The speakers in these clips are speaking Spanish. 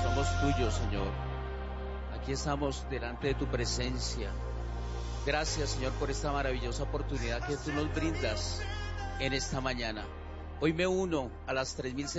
Somos tuyos, Señor. Aquí estamos delante de tu presencia. Gracias, Señor, por esta maravillosa oportunidad que tú nos brindas en esta mañana. Hoy me uno a las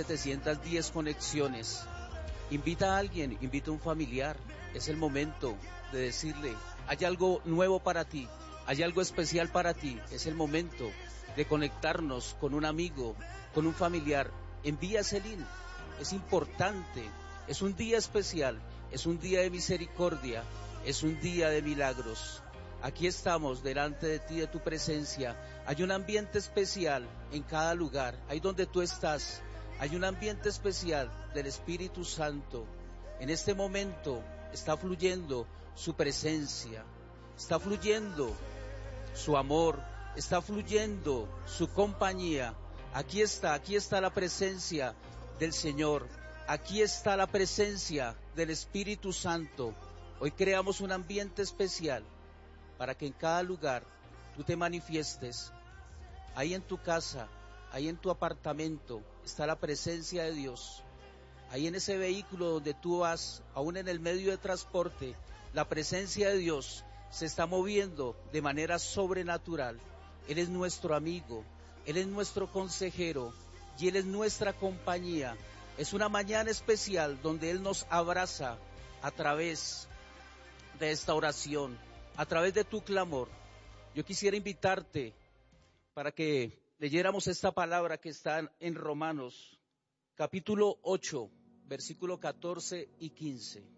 3.710 conexiones. Invita a alguien, invita a un familiar. Es el momento de decirle, hay algo nuevo para ti, hay algo especial para ti. Es el momento de conectarnos con un amigo, con un familiar. Envía ese link. Es importante, es un día especial, es un día de misericordia, es un día de milagros. Aquí estamos delante de ti, de tu presencia. Hay un ambiente especial en cada lugar. Ahí donde tú estás, hay un ambiente especial del Espíritu Santo. En este momento está fluyendo su presencia, está fluyendo su amor, está fluyendo su compañía. Aquí está la presencia del Señor. Aquí está la presencia del Espíritu Santo. Hoy creamos un ambiente especial para que en cada lugar tú te manifiestes. Ahí en tu casa, ahí en tu apartamento, está la presencia de Dios. Ahí en ese vehículo donde tú vas, aún en el medio de transporte, la presencia de Dios se está moviendo de manera sobrenatural. Él es nuestro amigo, Él es nuestro consejero y Él es nuestra compañía. Es una mañana especial donde Él nos abraza a través de esta oración, a través de tu clamor. Yo quisiera invitarte para que leyéramos esta palabra que está en Romanos, capítulo 8, versículo 14 y 15.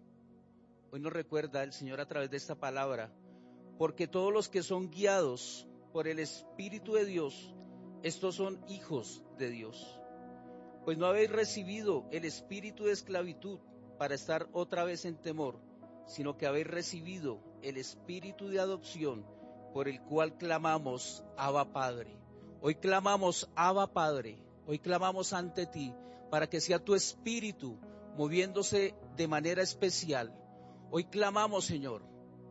Hoy nos recuerda el Señor a través de esta palabra, porque todos los que son guiados por el Espíritu de Dios, estos son hijos de Dios. Pues no habéis recibido el espíritu de esclavitud para estar otra vez en temor, sino que habéis recibido el espíritu de adopción, por el cual clamamos, Abba Padre. Hoy clamamos, Abba Padre, hoy clamamos ante ti, para que sea tu espíritu moviéndose de manera especial. Hoy clamamos, Señor,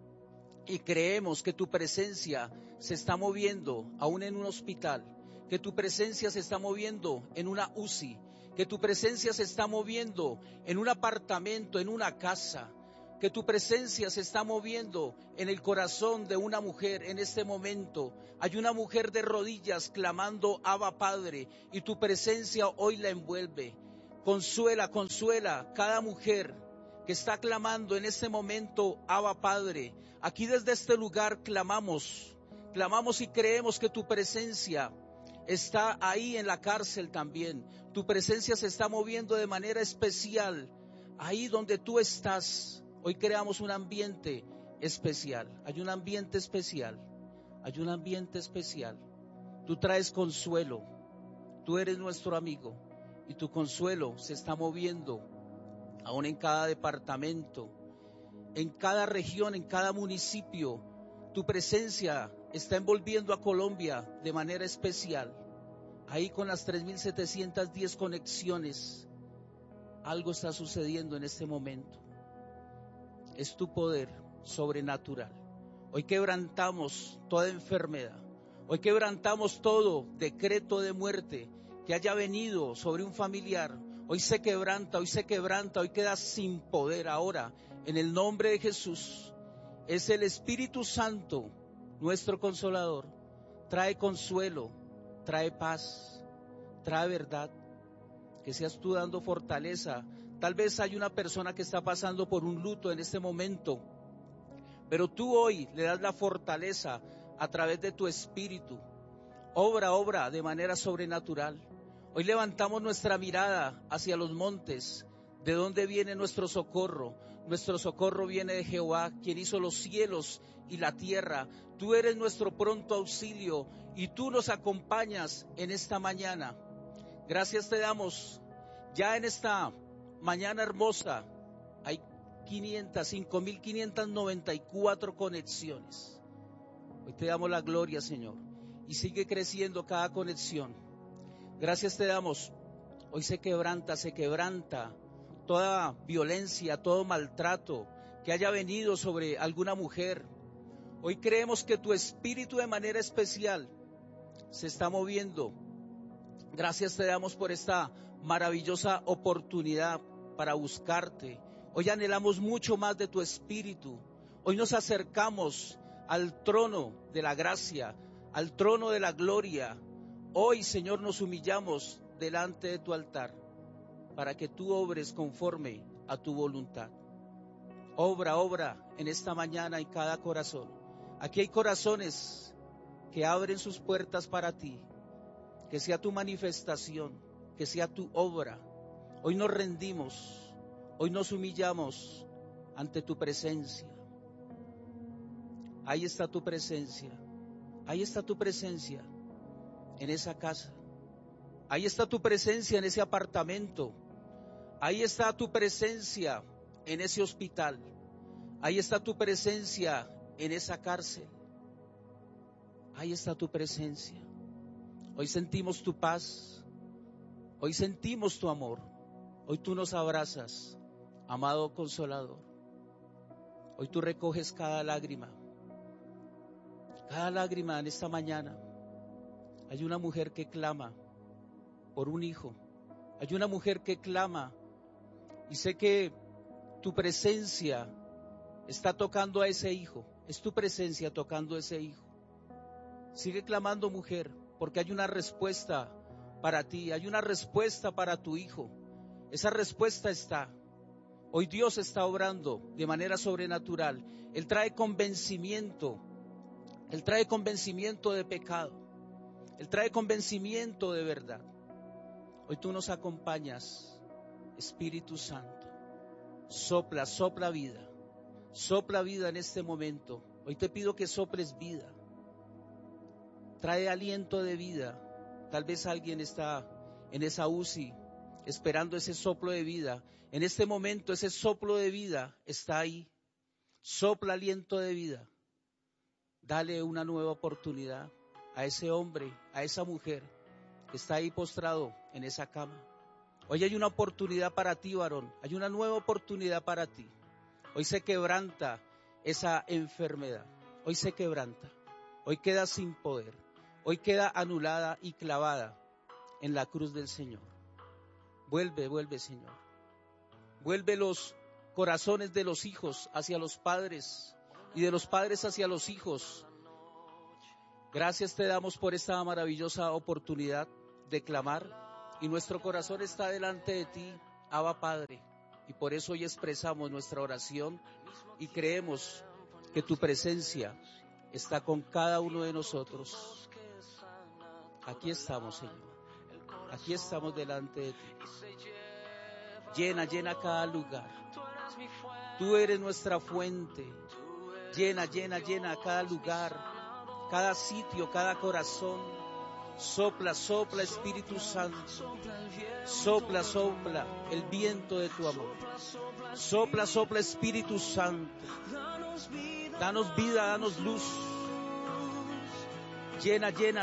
y creemos que tu presencia se está moviendo aún en un hospital, que tu presencia se está moviendo en una UCI, que tu presencia se está moviendo en un apartamento, en una casa, que tu presencia se está moviendo en el corazón de una mujer en este momento. Hay una mujer de rodillas clamando, Abba Padre, y tu presencia hoy la envuelve. Consuela cada mujer que está clamando en este momento, Abba Padre. Aquí desde este lugar clamamos y creemos que tu presencia está ahí en la cárcel también. Tu presencia se está moviendo de manera especial ahí donde tú estás. Hoy creamos un ambiente especial. Hay un ambiente especial. Hay un ambiente especial. Tú traes consuelo. Tú eres nuestro amigo y tu consuelo se está moviendo aún en cada departamento, en cada región, en cada municipio. Tu presencia está envolviendo a Colombia de manera especial. Ahí con las 3.710 conexiones, algo está sucediendo en este momento. Es tu poder sobrenatural. Hoy quebrantamos toda enfermedad. Hoy quebrantamos todo decreto de muerte que haya venido sobre un familiar. Hoy se quebranta, hoy queda sin poder ahora. En el nombre de Jesús, es el Espíritu Santo, nuestro consolador. Trae consuelo, trae paz, trae verdad. Que seas tú dando fortaleza. Tal vez hay una persona que está pasando por un luto en este momento, pero tú hoy le das la fortaleza a través de tu Espíritu. Obra de manera sobrenatural. Hoy levantamos nuestra mirada hacia los montes. ¿De dónde viene nuestro socorro? Nuestro socorro viene de Jehová, quien hizo los cielos y la tierra. Tú eres nuestro pronto auxilio y tú nos acompañas en esta mañana. Gracias te damos. Ya en esta mañana hermosa hay 5.594 conexiones. Hoy te damos la gloria, Señor, y sigue creciendo cada conexión. Gracias te damos. Hoy se quebranta toda violencia, todo maltrato que haya venido sobre alguna mujer. Hoy creemos que tu espíritu de manera especial se está moviendo. Gracias te damos por esta maravillosa oportunidad para buscarte. Hoy anhelamos mucho más de tu Espíritu. Hoy nos acercamos al trono de la gracia, al trono de la gloria. Hoy, Señor, nos humillamos delante de tu altar para que tú obres conforme a tu voluntad. Obra en esta mañana en cada corazón. Aquí hay corazones que abren sus puertas para ti. Que sea tu manifestación, que sea tu obra. Hoy nos rendimos, hoy nos humillamos ante tu presencia. Ahí está tu presencia, ahí está tu presencia en esa casa. Ahí está tu presencia en ese apartamento. Ahí está tu presencia en ese hospital. Ahí está tu presencia en esa cárcel. Ahí está tu presencia. Hoy sentimos tu paz. Hoy sentimos tu amor. Hoy tú nos abrazas, amado Consolador. Hoy tú recoges cada lágrima. Cada lágrima en esta mañana. Hay una mujer que clama por un hijo. Hay una mujer que clama. Y sé que tu presencia está tocando a ese hijo. Es tu presencia tocando a ese hijo. Sigue clamando, mujer, porque hay una respuesta para ti. Hay una respuesta para tu hijo. Esa respuesta está. Hoy Dios está obrando de manera sobrenatural. Él trae convencimiento. Él trae convencimiento de pecado. Él trae convencimiento de verdad. Hoy tú nos acompañas, Espíritu Santo. Sopla, sopla vida. Sopla vida en este momento. Hoy te pido que soples vida. Trae aliento de vida. Tal vez alguien está en esa UCI esperando ese soplo de vida. En este momento ese soplo de vida está ahí. Sopla aliento de vida. Dale una nueva oportunidad a ese hombre, a esa mujer que está ahí postrado en esa cama. Hoy hay una oportunidad para ti, varón. Hay una nueva oportunidad para ti. Hoy se quebranta esa enfermedad. Hoy se quebranta. Hoy queda sin poder. Hoy queda anulada y clavada en la cruz del Señor. Vuelve, Señor. Vuelve los corazones de los hijos hacia los padres y de los padres hacia los hijos. Gracias te damos por esta maravillosa oportunidad de clamar. Y nuestro corazón está delante de ti, Abba Padre, y por eso hoy expresamos nuestra oración y creemos que tu presencia está con cada uno de nosotros. Aquí estamos, Señor, aquí estamos delante de ti. Llena cada lugar. Tú eres nuestra fuente. Llena cada lugar, cada sitio, cada corazón. Sopla, Espíritu Santo. Sopla el viento de tu amor. Sopla, Espíritu Santo. Danos vida, danos luz. Llena